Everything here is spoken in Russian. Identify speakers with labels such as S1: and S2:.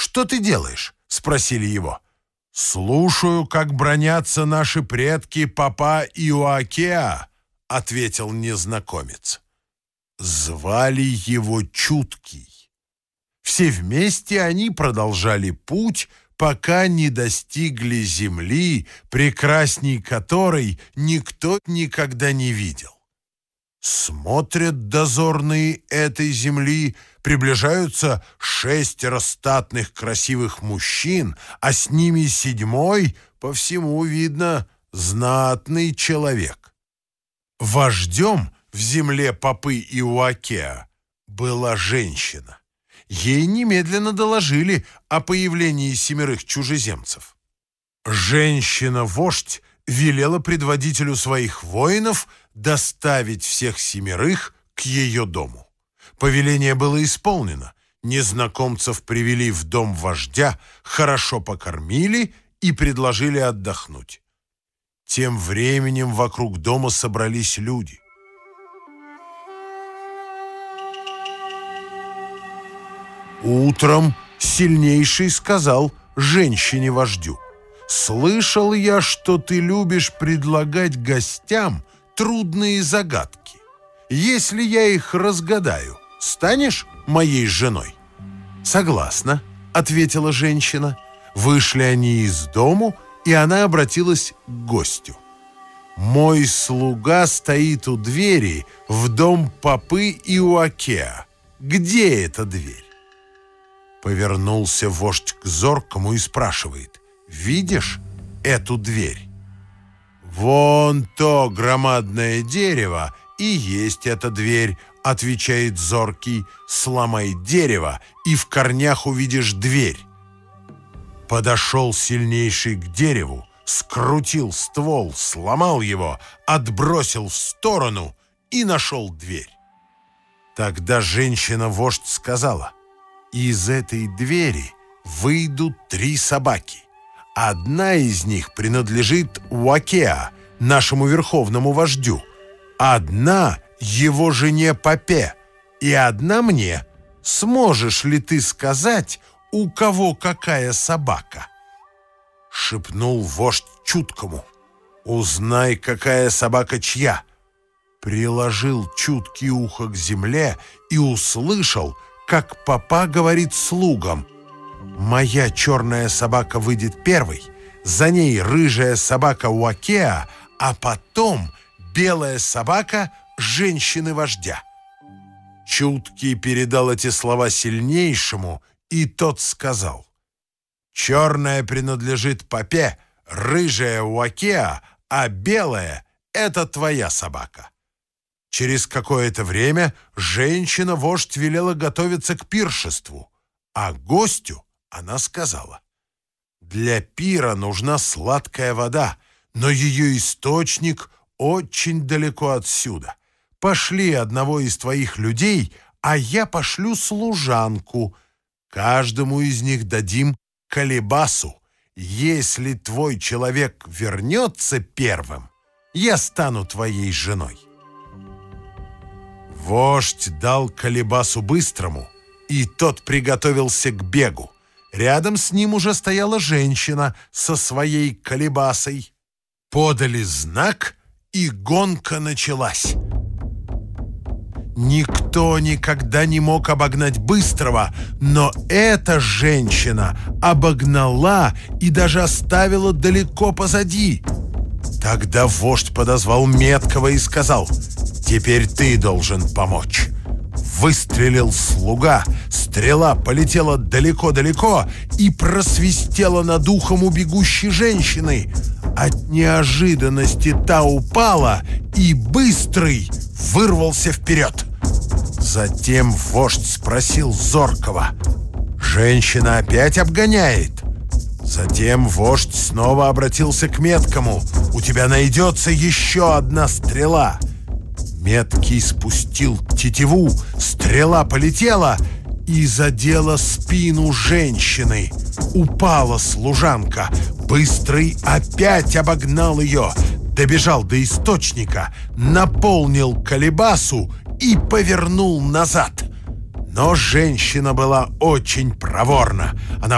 S1: «Что ты делаешь?» — спросили его. «Слушаю, как бранятся наши предки папа Иоакеа», — ответил незнакомец. Звали его Чуткий. Все вместе они продолжали путь, пока не достигли земли, прекрасней которой никто никогда не видел. Смотрят дозорные этой земли, приближаются 6 статных красивых мужчин, а с ними 7, по всему видно, знатный человек. Вождем в земле попы Иоакеа была женщина. Ей немедленно доложили о появлении 7 чужеземцев. Женщина-вождь велела предводителю своих воинов доставить всех 7 к ее дому. Повеление было исполнено. Незнакомцев привели в дом вождя, хорошо покормили и предложили отдохнуть. Тем временем вокруг дома собрались люди. Утром сильнейший сказал женщине-вождю: «Слышал я, что ты любишь предлагать гостям трудные загадки. Если я их разгадаю, станешь моей женой?» «Согласна», — ответила женщина. Вышли они из дому, и она обратилась к гостю. «Мой слуга стоит у двери в дом попы Иоакеа. Где эта дверь?» Повернулся вождь к зоркому и спрашивает: «Видишь эту дверь?» «Вон то громадное дерево и есть эта дверь», — отвечает зоркий. «Сломай дерево, и в корнях увидишь дверь». Подошел сильнейший к дереву, скрутил ствол, сломал его, отбросил в сторону и нашел дверь. Тогда женщина-вождь сказала: «Из этой двери выйдут 3 собаки. Одна из них принадлежит Уакеа, нашему верховному вождю, одна его жене Попе и одна мне. Сможешь ли ты сказать, у кого какая собака?» Шепнул вождь Чуткому: «Узнай, какая собака чья». Приложил чуткий ухо к земле и услышал, как папа говорит слугам: «Моя черная собака выйдет первой, за ней рыжая собака Уакеа, а потом белая собака женщины-вождя». Чуткий передал эти слова сильнейшему, и тот сказал: «Черная принадлежит попе, рыжая Уакеа, а белая — это твоя собака». Через какое-то время женщина-вождь велела готовиться к пиршеству, а гостю она сказала: «Для пира нужна сладкая вода, но ее источник очень далеко отсюда. Пошли одного из твоих людей, а я пошлю служанку. Каждому из них дадим колебасу. Если твой человек вернется первым, я стану твоей женой». Вождь дал колебасу быстрому, и тот приготовился к бегу. Рядом с ним уже стояла женщина со своей колебасой. Подали знак, и гонка началась. Никто никогда не мог обогнать быстрого, но эта женщина обогнала и даже оставила далеко позади. Тогда вождь подозвал меткого и сказал: «Теперь ты должен помочь». Выстрелил слуга, стрела полетела далеко-далеко и просвистела над ухом у бегущей женщины. От неожиданности та упала, и быстрый вырвался вперед. Затем вождь спросил зоркого: «Женщина опять обгоняет?» Затем вождь снова обратился к меткому: «У тебя найдется еще одна стрела». Меткий спустил тетиву, стрела полетела и задела спину женщины. Упала служанка. Быстрый опять обогнал ее, добежал до источника, наполнил колебасу и повернул назад. Но женщина была очень проворна. Она